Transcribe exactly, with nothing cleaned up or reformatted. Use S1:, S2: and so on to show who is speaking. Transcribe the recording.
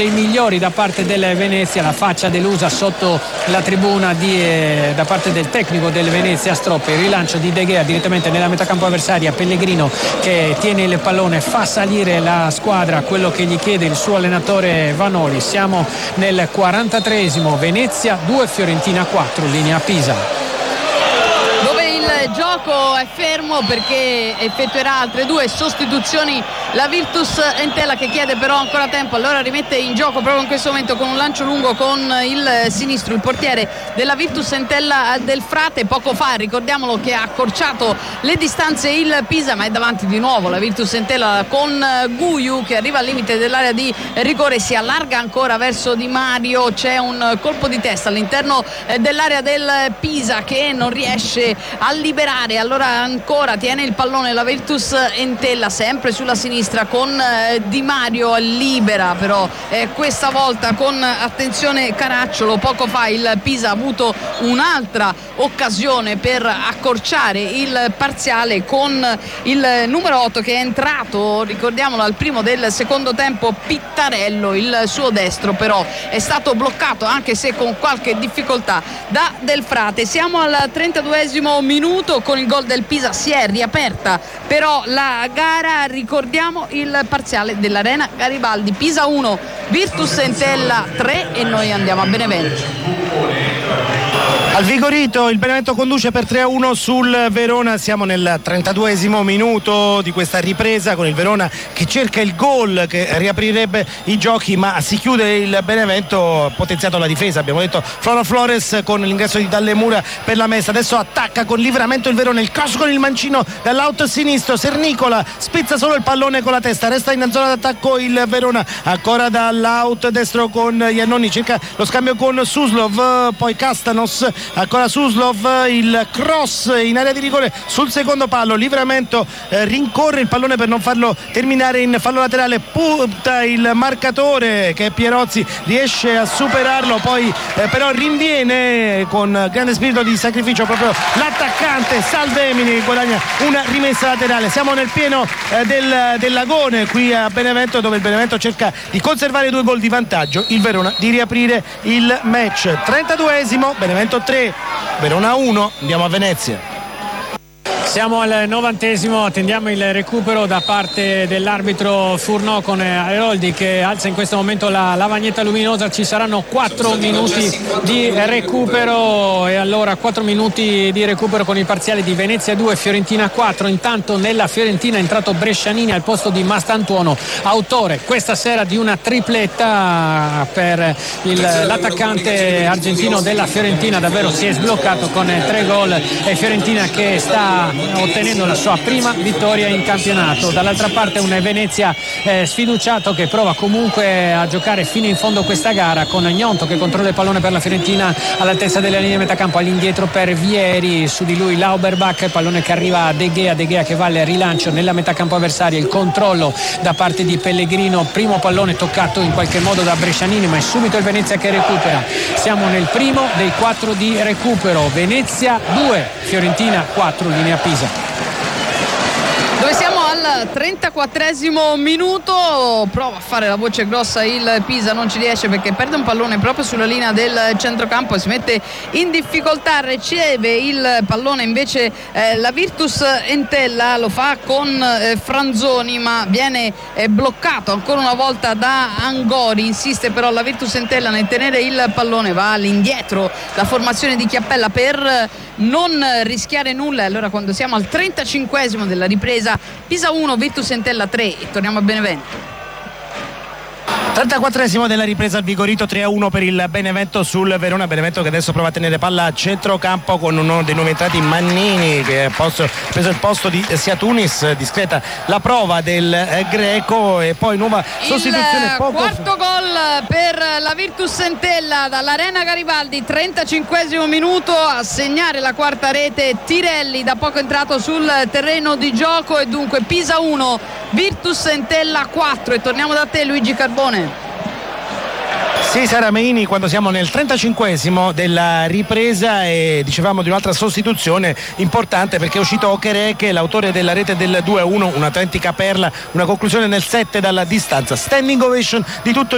S1: dei migliori da parte del Venezia, la faccia delusa sotto la tribuna di, eh, da parte del tecnico del Venezia Stroppi. Il rilancio di De Gea direttamente nella metacampo avversaria, Pellegrino che tiene il pallone, fa salire la squadra, quello che gli chiede il suo allenatore Vanoli. Siamo nel quarantatreesimo, Venezia due, Fiorentina quattro, linea Pisa.
S2: Il gioco è fermo perché effettuerà altre due sostituzioni la Virtus Entella, che chiede però ancora tempo, allora rimette in gioco proprio in questo momento con un lancio lungo con il sinistro il portiere della Virtus Entella Del Frate. Poco fa, ricordiamolo, che ha accorciato le distanze il Pisa, ma è davanti di nuovo la Virtus Entella con Guiu che arriva al limite dell'area di rigore, si allarga ancora verso Di Mario, c'è un colpo di testa all'interno dell'area del Pisa che non riesce a liberare, allora ancora tiene il pallone la Virtus Entella sempre sulla sinistra con eh, Di Mario, libera però eh, questa volta con attenzione Caracciolo. Poco fa il Pisa ha avuto un'altra occasione per accorciare il parziale con il numero otto che è entrato, ricordiamolo, al primo del secondo tempo, Pittarello, il suo destro però è stato bloccato anche se con qualche difficoltà da Del Frate. Siamo al trentaduesimo minuto, con il gol del Pisa si è riaperta però la gara. Ricordiamo il parziale dell'Arena Garibaldi: Pisa uno, Virtus Entella tre, e noi andiamo a Benevento.
S3: Al Vigorito il Benevento conduce per tre a uno sul Verona. Siamo nel trentaduesimo minuto di questa ripresa, con il Verona che cerca il gol che riaprirebbe i giochi, ma si chiude il Benevento, potenziato la difesa, abbiamo detto Flora Flores con l'ingresso di Dallemura per la messa. Adesso attacca con livramento il Verona, il cross con il mancino dall'out sinistro, Sernicola spizza solo il pallone con la testa, resta in zona d'attacco il Verona, ancora dall'out destro con Iannoni, cerca lo scambio con Suslov, poi Castanos, ancora Suslov, il cross in area di rigore sul secondo palo, livramento eh, rincorre il pallone per non farlo terminare in fallo laterale, punta il marcatore che è Pierozzi, riesce a superarlo, poi eh, però rinviene con grande spirito di sacrificio proprio l'attaccante Salvemini, che guadagna una rimessa laterale. Siamo nel pieno eh, del, del lagone qui a Benevento, dove il Benevento cerca di conservare due gol di vantaggio, il Verona di riaprire il match. trentaduesimo, Benevento tre, Verona uno, andiamo a Venezia.
S1: Siamo al novantesimo, attendiamo il recupero da parte dell'arbitro Furnò con Airoldi che alza in questo momento la lavagnetta luminosa. Ci saranno quattro minuti di recupero, e allora quattro minuti di recupero con il parziale di Venezia due, Fiorentina quattro. Intanto nella Fiorentina è entrato Brescianini al posto di Mastantuono, autore questa sera di una tripletta per il, l'attaccante argentino della Fiorentina. Davvero si è sbloccato con tre gol, e Fiorentina che sta ottenendo la sua prima vittoria in campionato. Dall'altra parte un Venezia eh, sfiduciato che prova comunque a giocare fino in fondo questa gara, con Gnonto che controlla il pallone per la Fiorentina all'altezza della linea metacampo, all'indietro per Vieri, su di lui Lauberbach, pallone che arriva a De Gea, De Gea che va al rilancio nella metacampo avversaria, il controllo da parte di Pellegrino, primo pallone toccato in qualche modo da Brescianini, ma è subito il Venezia che recupera. Siamo nel primo dei quattro di recupero, Venezia due, Fiorentina quattro, linea Pisa.
S2: Dove siamo al trentaquattresimo minuto, prova a fare la voce grossa il Pisa, non ci riesce perché perde un pallone proprio sulla linea del centrocampo e si mette in difficoltà. Riceve il pallone invece eh, la Virtus Entella, lo fa con eh, Franzoni, ma viene eh, bloccato ancora una volta da Angori. Insiste però la Virtus Entella nel tenere il pallone, va all'indietro la formazione di Chiappella per non rischiare nulla. E allora, quando siamo al trentacinquesimo della ripresa, Pisa uno, Virtus Entella tre, e torniamo a Benevento.
S3: trentaquattresimo della ripresa al Vigorito, tre a uno per il Benevento sul Verona. Benevento che adesso prova a tenere palla a centrocampo con uno dei nuovi entrati, Mannini, che ha posto, preso il posto di Siatunis. Discreta la prova del eh, Greco, e poi nuova sostituzione.
S2: Il
S3: poco
S2: quarto gol per la Virtus Entella dall'Arena Garibaldi, trentacinquesimo minuto, a segnare la quarta rete Tirelli, da poco entrato sul terreno di gioco. E dunque Pisa uno, Virtus Entella quattro. E torniamo da te, Luigi Carbone.
S3: Sì, Sara Meini, quando siamo nel trentacinquesimo della ripresa, e dicevamo di un'altra sostituzione importante perché è uscito Okereke, l'autore della rete del due a uno, un'autentica perla, una conclusione nel sette dalla distanza. Standing ovation di tutto il